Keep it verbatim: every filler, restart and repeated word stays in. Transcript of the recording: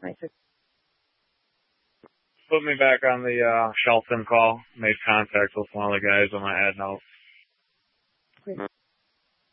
Right. Put me back on the uh, Shelton call. Made contact with one of the guys on my ad note. Great.